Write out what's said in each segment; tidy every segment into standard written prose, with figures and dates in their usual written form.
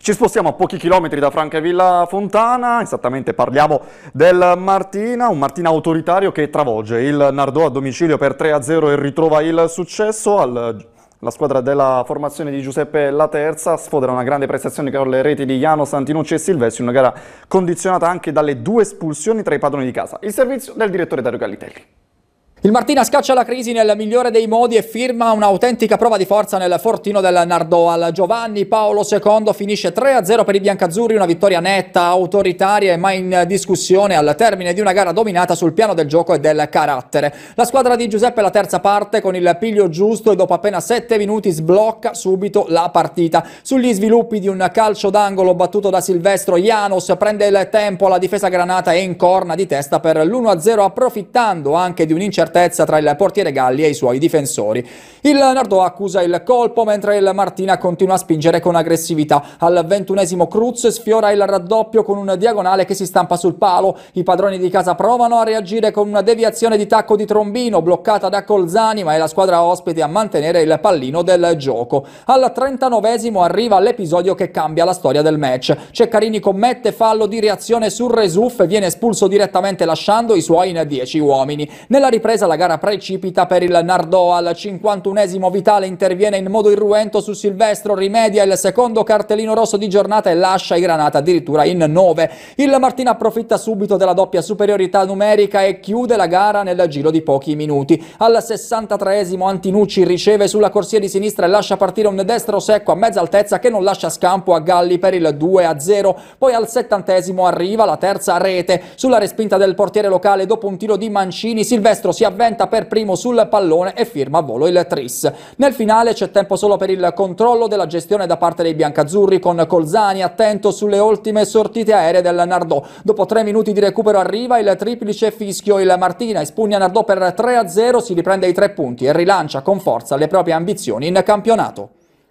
Ci spostiamo a pochi chilometri da Francavilla Fontana, esattamente parliamo del Martina, un Martina autoritario che travolge il Nardò a domicilio per 3-0 e ritrova il successo. La squadra della formazione di Giuseppe Laterza sfodera una grande prestazione con le reti di Janos, Antinucci e Silvestri, una gara condizionata anche dalle 2 espulsioni tra i padroni di casa. Il servizio del direttore Dario Gallitelli. Il Martina scaccia la crisi nel migliore dei modi e firma un'autentica prova di forza nel fortino del Nardò. Al Giovanni Paolo II finisce 3-0 per i biancazzurri, una vittoria netta, autoritaria e mai in discussione al termine di una gara dominata sul piano del gioco e del carattere. La squadra di Giuseppe la terza parte con il piglio giusto e dopo appena 7 minuti sblocca subito la partita. Sugli sviluppi di un calcio d'angolo battuto da Silvestro, Janos prende il tempo alla difesa granata e incorna di testa per l'1-0, approfittando anche di un'incertezza tra il portiere Galli e i suoi difensori. Il Nardò accusa il colpo mentre il Martina continua a spingere con aggressività. Al 21esimo Cruz sfiora il raddoppio con un diagonale che si stampa sul palo. I padroni di casa provano a reagire con una deviazione di tacco di Trombino bloccata da Colzani, ma è la squadra ospite a mantenere il pallino del gioco. Al 39esimo arriva l'episodio che cambia la storia del match. Ceccarini commette fallo di reazione sul Resuf e viene espulso direttamente lasciando i suoi in 10 uomini. Nella ripresa la gara precipita per il Nardò. Al 51esimo Vitale interviene in modo irruento su Silvestro, rimedia il secondo cartellino rosso di giornata e lascia i granata addirittura in 9. Il Martina approfitta subito della doppia superiorità numerica e chiude la gara nel giro di pochi minuti. Al 63esimo Antinucci riceve sulla corsia di sinistra e lascia partire un destro secco a mezza altezza che non lascia scampo a Galli per il 2-0. Poi al 70esimo arriva la terza rete. Sulla respinta del portiere locale dopo un tiro di Mancini, Silvestro si avventa per primo sul pallone e firma a volo il tris. Nel finale c'è tempo solo per il controllo della gestione da parte dei biancazzurri, con Colzani attento sulle ultime sortite aeree del Nardò. Dopo 3 minuti di recupero arriva il triplice fischio. Il Martina espugna Nardò per 3-0, si riprende i 3 punti e rilancia con forza le proprie ambizioni in campionato.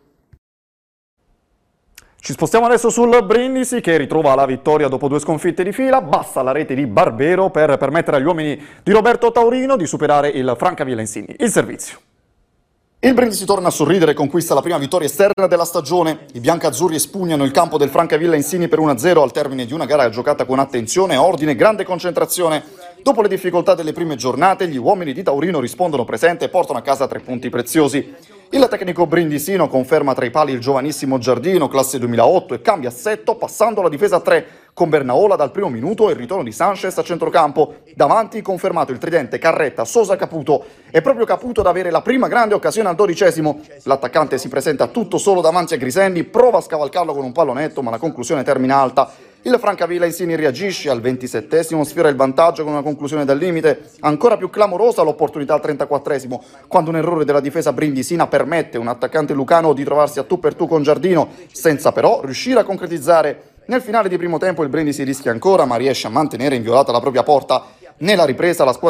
Ci spostiamo adesso sul Brindisi che ritrova la vittoria dopo 2 sconfitte di fila. Basta la rete di Barbero per permettere agli uomini di Roberto Taurino di superare il Francavilla Insigni. Il servizio. Il Brindisi torna a sorridere e conquista la prima vittoria esterna della stagione. I biancazzurri espugnano il campo del Francavilla Insigni per 1-0 al termine di una gara giocata con attenzione, ordine e grande concentrazione. Dopo le difficoltà delle prime giornate, gli uomini di Taurino rispondono presente e portano a casa 3 punti preziosi. Il tecnico brindisino conferma tra i pali il giovanissimo Giardino, classe 2008, e cambia assetto passando alla difesa a 3, con Bernaola dal primo minuto e il ritorno di Sanchez a centrocampo. Davanti confermato il tridente Carretta, Sosa, Caputo. È proprio Caputo ad avere la prima grande occasione al 12esimo. L'attaccante si presenta tutto solo davanti a Grisendi, prova a scavalcarlo con un pallonetto, ma la conclusione termina alta. Il Francavilla Insigni reagisce al 27esimo, sfiora il vantaggio con una conclusione dal limite. Ancora più clamorosa l'opportunità al 34esimo, quando un errore della difesa brindisina permette un attaccante lucano di trovarsi a tu per tu con Giardino, senza però riuscire a concretizzare. Nel finale di primo tempo il Brindisi rischia ancora, ma riesce a mantenere inviolata la propria porta. Nella ripresa la squadra